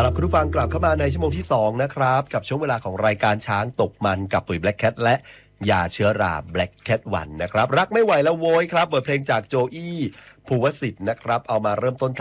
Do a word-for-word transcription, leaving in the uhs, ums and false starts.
ต้อนรับคุณผู้ฟังกลับเข้ามาในชั่วโมงที่สองนะครับกับช่วงเวลาของรายการช้างตกมันกับปุ๋ย Black Cat และยาเชื้อรา Black Cat วันนะครับรักไม่ไหวแล้วโว้ยครับบทเพลงจากโจอี้ภูวสิทธิ์นะครับเอามาเริ่มต้น